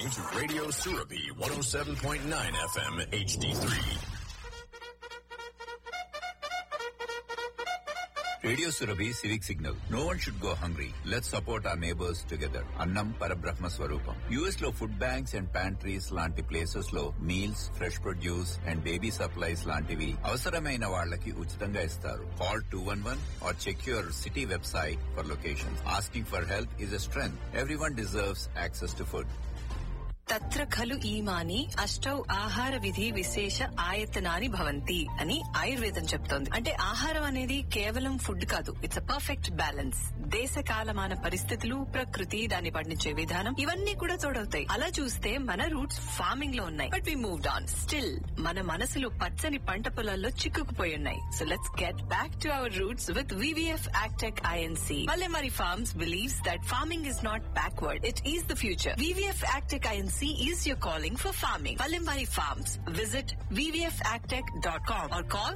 listening to Radio Surabhi 107.9 FM HD3. Radio Surabhi civic signal. No one should go hungry. Let's support our neighbours together. అన్నం పరబ్రహ్మ స్వరూపం. US లో food banks and pantries లాంటి places లో meals, fresh produce and baby supplies లాంటివి అవసరమైన వాళ్ళకి ఉచితంగా ఇస్తారు. Call 211 or check your city website for locations. Asking for help is a strength. Everyone deserves access to food. తత్ర ఖలు ఈమాని అష్టౌ ఆహార విధి విశేష ఆయతనాని భవంతి అని ఆయుర్వేదం చెప్తోంది. అంటే ఆహారం అనేది కేవలం ఫుడ్ కాదు, ఇట్స్ అ పర్ఫెక్ట్ బ్యాలెన్స్. దేశ కాలమాన పరిస్థితులు, ప్రకృతి, దాన్ని పండించే విధానం, ఇవన్నీ కూడా తోడవుతాయి. అలా చూస్తే మన రూట్స్ ఫార్మింగ్ లో ఉన్నాయి, but we moved on. Still మన మనసులు పచ్చని పంట పొలాల్లో చిక్కుకుపోయి ఉన్నాయి. So let's get back to our roots with VVF యాక్టెక్ INC. Vallemari Farms believes that farming is not backward, it is the future. VVF Agtech INC is your calling for farming. Vallemari Farms. Visit vvfagtech.com or call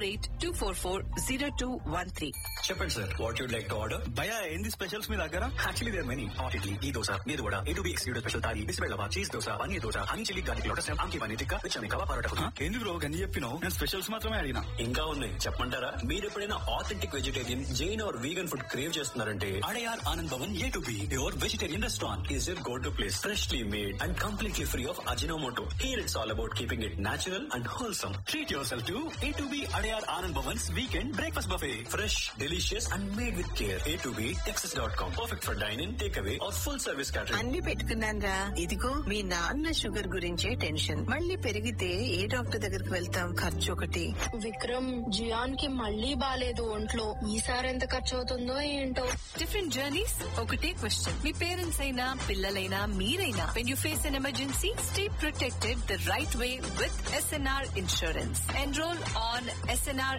848-244-0213. చెప్పండి sir, what you'd like to order? భయ ఏంది specials మీ దగ్గర? Actually there many. Hot idli, ఈ దోశ, మీరు కూడా A2B excluded special thali, బిస్బెల్లవా, cheese dosa, paneer dosa, honey chilli garlic lotus, ఆమ్కి paneer tikka, విచమి kebab parotta. ఎందుకు bro గన్ని చెప్పినావు? నేను స్పెషల్స్ మాత్రమే అడిగినా. ఇంకా ఉన్నాయి చెప్పంటారా? మీరు ఎప్పుడైనా authentic vegetarian, Jain are vegan food crave చేస్తున్నారంటే Adyar Anand Bhavan A2B your vegetarian restaurant is your go to place. Freshly made and completely free of Ajinomoto. Here it's all about keeping it natural and wholesome. Treat yourself to A2B Adayar Anand Bhavan's Weekend Breakfast Buffet. Fresh, delicious and made with care. A2B Texas.com. Perfect for dine-in, takeaway or full service catering. అన్ని పెట్టుకున్నాను రా. ఇదిగో మీ నాన్న sugar గురించే tension. మళ్ళీ పెరిగితే ఏ doctor దగ్గరికి వెళ్తాం? ఖర్చు ఒకటి. విక్రమ్, జియాన్ కి మళ్ళీ బాలేదు ఒంట్లో. ఈసారి ఎంత ఖర్చు అవుతుందో ఏంటో. డిఫరెంట్ జర్నీస్, ఒకటే క్వశ్చన్. మీ పేరెంట్స్ అయినా, పిల్లలైనా, మీరైనా, when you face an emergency, stay protected the right way with SNR Insurance. Enroll on SNR